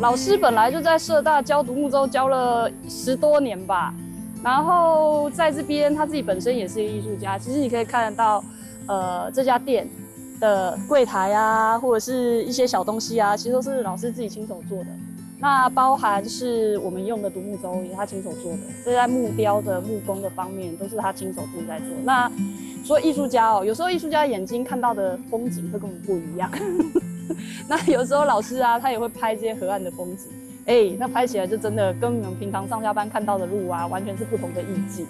老师本来就在社大教独木舟，教了10多年吧。然后在这边他自己本身也是一个艺术家，其实你可以看得到，这家店的柜台啊，或者是一些小东西啊，其实都是老师自己亲手做的。那包含是我们用的独木舟，也是他亲手做的。这在木雕的木工的方面，都是他亲手自己在做。那说艺术家哦，有时候艺术家眼睛看到的风景会跟我们不一样。那有时候老师啊，他也会拍这些河岸的风景，那拍起来就真的跟我们平常上下班看到的路啊，完全是不同的意境。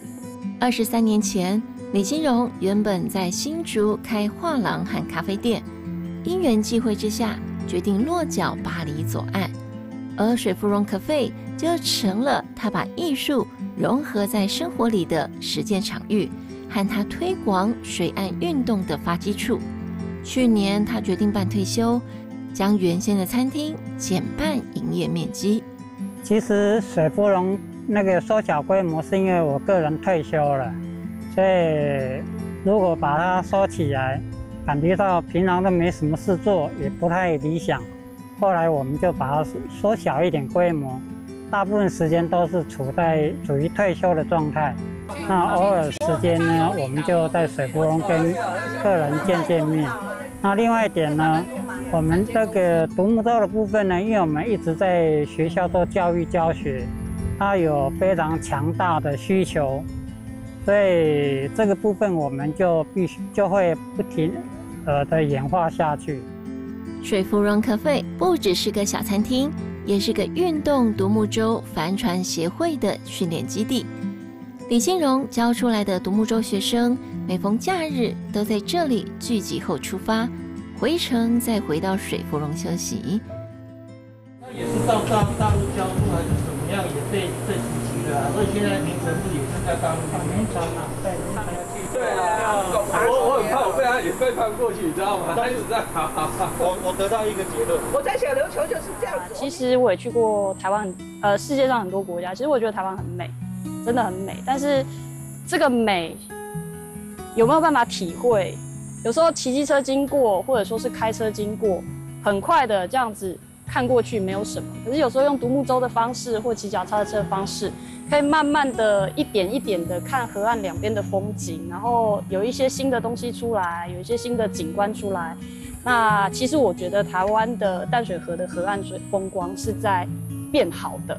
23年前，李金荣原本在新竹开画廊和咖啡店，因缘际会之下，决定落脚巴黎左岸，而水芙蓉 Cafe 就成了他把艺术融合在生活里的实践场域，和他推广水岸运动的发基处。去年他决定办退休，将原先的餐厅减半营业面积。 其实水芙蓉那个缩小规模是因为我个人退休了，所以如果把它收起来，感觉到平常都没什么事做，也不太理想。后来我们就把它缩小一点规模，大部分时间都是处于退休的状态。那偶尔时间呢，我们就在水芙蓉跟客人见面。那另外一点呢，我们这个独木舟的部分呢，因为我们一直在学校做教育教学，它有非常强大的需求，所以这个部分我们就会不停的演化下去。 水芙蓉 Cafe 不只是个小餐厅，也是个运动独木舟帆船协会的训练基地。李金荣教出来的独木舟学生，每逢假日都在这里聚集后出发，回程再回到水芙蓉休息。 那也是到大陆教书还是怎么样，也被这时期的所以现在名城是也是在大陆名城啊， 对啊，我很怕我被他也被翻过去，你知道吗？他一直在我得到一个结论， 我在小琉球就是这样子。 其实我也去过台湾，世界上很多国家，其实我觉得台湾很美，真的很美。但是这个美有没有办法体会？有时候骑机车经过，或者说是开车经过，很快的这样子看过去没有什么。可是有时候用独木舟的方式，或骑脚踏车的方式，可以慢慢的一点一点的看河岸两边的风景，然后有一些新的东西出来，有一些新的景观出来。那其实我觉得台湾的淡水河的河岸风光是在变好的。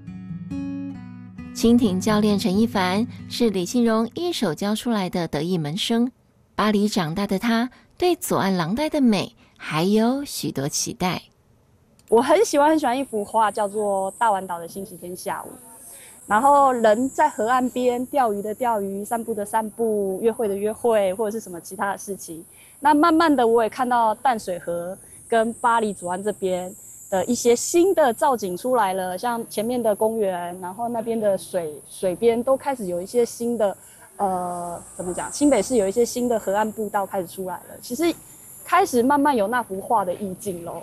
蜻蜓教练陈一凡是李金荣一手教出来的得意门生。巴黎长大的他，对左岸廊带的美还有许多期待。 我很喜欢一幅画，叫做《大湾岛的星期天下午》。然后人在河岸边钓鱼的钓鱼，散步的散步，约会的约会，或者是什么其他的事情。那慢慢的，我也看到淡水河跟巴黎左岸这边的一些新的造景出来了，像前面的公园，然后那边的水边都开始有一些新的，怎么讲？新北市有一些新的河岸步道开始出来了，其实开始慢慢有那幅画的意境咯。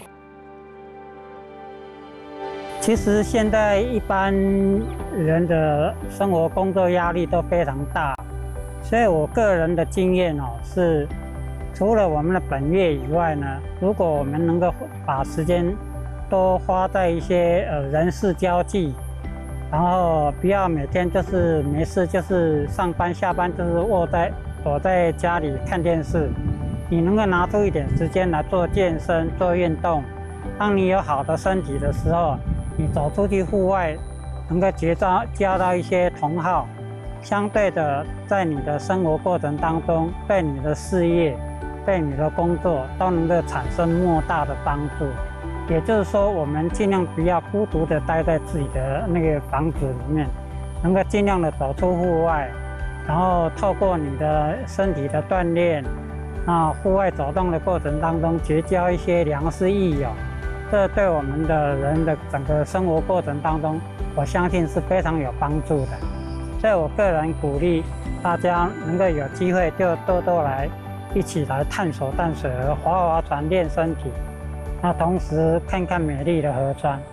其实现在一般人的生活工作压力都非常大，所以我个人的经验是，除了我们的本业以外呢，如果我们能够把时间多花在一些人事交际，然后不要每天就是没事就是上班下班就是躲在家里看电视，你能够拿出一点时间来做健身做运动，当你有好的身体的时候，你走出去户外，能够交到一些同好，相对的，在你的生活过程当中，对你的事业、对你的工作都能够产生莫大的帮助。也就是说，我们尽量不要孤独的待在自己的那个房子里面，能够尽量的走出户外，然后透过你的身体的锻炼，户外走动的过程当中结交一些良师益友。这对我们的人的整个生活过程当中，我相信是非常有帮助的。所以我个人鼓励大家能够有机会就多来一起来探索淡水河，划划船练身体，同时看看美丽的河川。